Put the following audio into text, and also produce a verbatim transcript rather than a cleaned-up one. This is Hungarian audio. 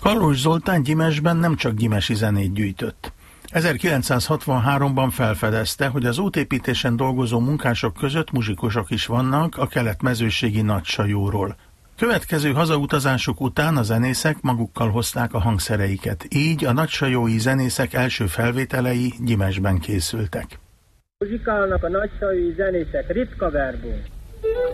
Kallós Zoltán Gyimesben nem csak gyimesi zenét gyűjtött. ezerkilencszázhatvanháromban felfedezte, hogy az útépítésen dolgozó munkások között muzsikusok is vannak a kelet-mezőségi Nagysajóról. Következő hazautazásuk után a zenészek magukkal hozták a hangszereiket, így a nagysajói zenészek első felvételei Gyimesben készültek. Muzsikálnak a nagysajói zenészek, ritka verbum.